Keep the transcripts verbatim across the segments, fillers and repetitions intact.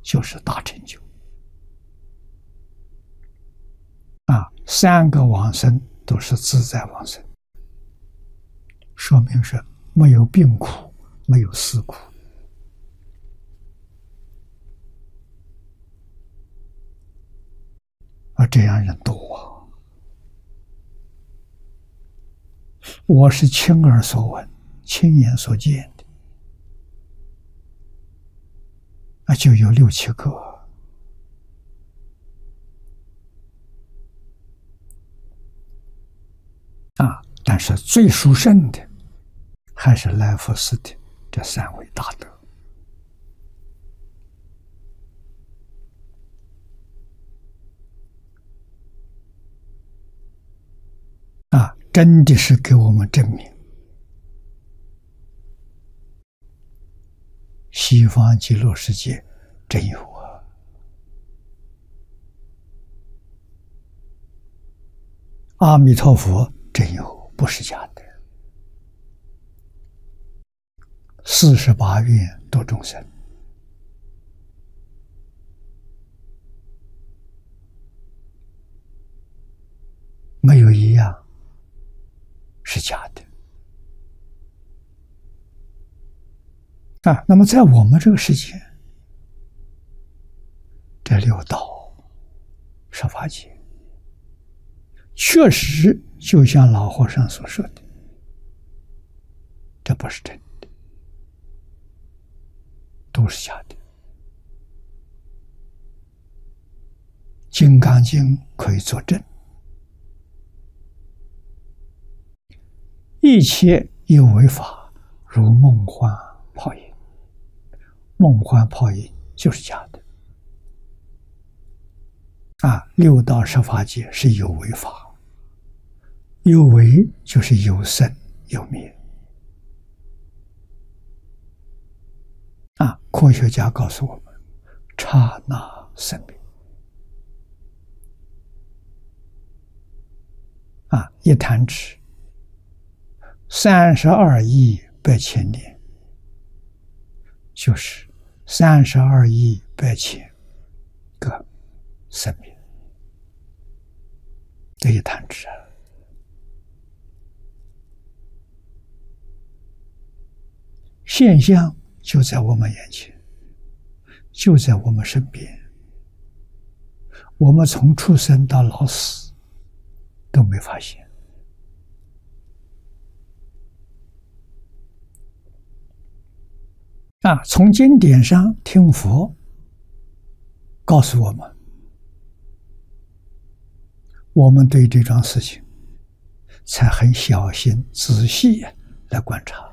就是大成就。啊，三个往生都是自在往生，说明是没有病苦，没有死苦。啊，这样人多啊！我是亲耳所闻、亲眼所见的，啊，就有六七个。啊，但是最殊胜的还是来福寺的这三位大德。啊，真的是给我们证明，西方极乐世界真有啊！阿弥陀佛真有，不是假的。四十八愿度众生，没有一样是假的。啊，那么在我们这个世界，这六道十法界，确实就像老和尚所说的，这不是真的，都是假的。《金刚经》可以作证，一切有为法，如梦幻泡影。梦幻泡影就是假的。啊，六道十法界是有为法，有为就是有生有灭。啊，科学家告诉我们，刹那生灭。啊，一弹指，三十二亿百千年，就是三十二亿百千个生命。这一弹指啊，现象就在我们眼前，就在我们身边。我们从出生到老死都没发现。啊，从经典上听佛告诉我们，我们对这桩事情才很小心仔细来观察。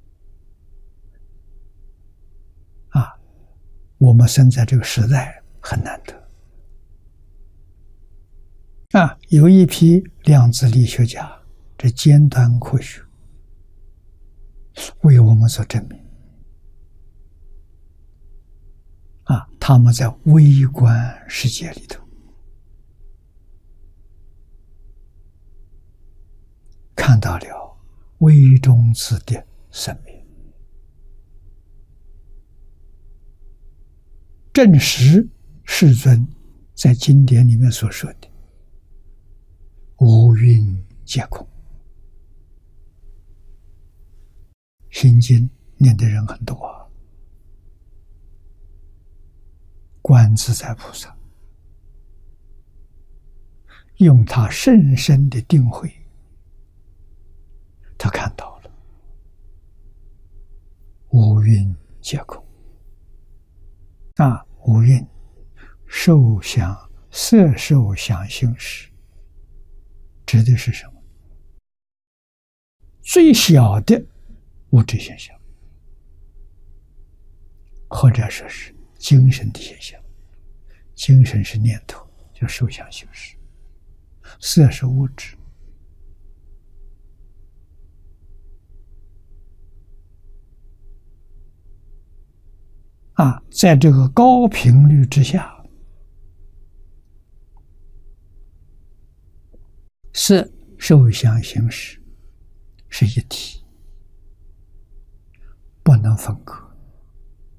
啊，我们生在这个时代很难得。啊，有一批量子力学家，这尖端科学为我们所证明。啊，他们在微观世界里头看到了微中子的生命，证实世尊在经典里面所说的无蕴皆空。心经念的人很多啊，观自在菩萨用他甚深的定慧，他看到了无蕴皆空。啊，无蕴受想色受想行识，指的是什么？最小的物质现象，或者说是精神的现象。精神是念头，就受想行识；色是物质。啊，在这个高频率之下，色受想行识是一体，不能分割。